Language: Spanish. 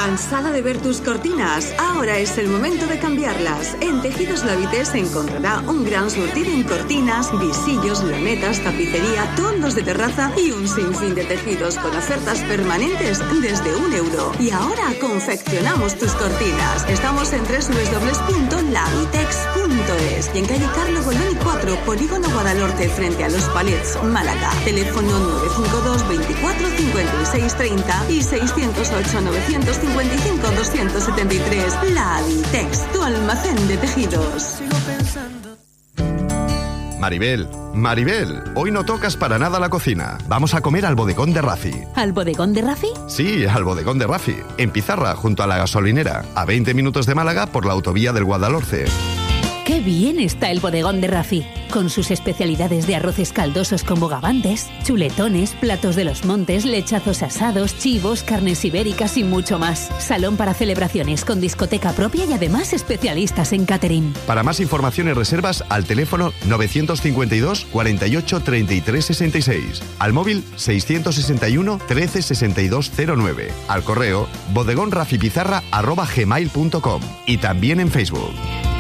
¿Cansada de ver tus cortinas? Ahora es el momento de cambiarlas. En Tejidos Lavites encontrará un gran surtido en cortinas, visillos, lonetas, tapicería, toldos de terraza y un sinfín de tejidos con ofertas permanentes desde €1. Y ahora confeccionamos tus cortinas. Estamos en www.lavitex.es y en calle Carlos Goldoni 4, Polígono Guadalhorce, frente a Los Palets, Málaga. Teléfono 952 24 56 30 y 608 955 273. Lavitex, tu almacén de tejidos. Maribel, hoy no tocas para nada la cocina. Vamos a comer al bodegón de Rafi. ¿Al bodegón de Rafi? Sí, al bodegón de Rafi, en Pizarra, junto a la gasolinera, a 20 minutos de Málaga por la autovía del Guadalhorce. ¡Qué bien está el bodegón de Rafi! Con sus especialidades de arroces caldosos con bogavantes, chuletones, platos de los montes, lechazos asados, chivos, carnes ibéricas y mucho más. Salón para celebraciones con discoteca propia y además especialistas en catering. Para más información y reservas, al teléfono 952 48 33 66. Al móvil 661 13 62 09. Al correo bodegonrafipizarra@gmail.com. Y también en Facebook.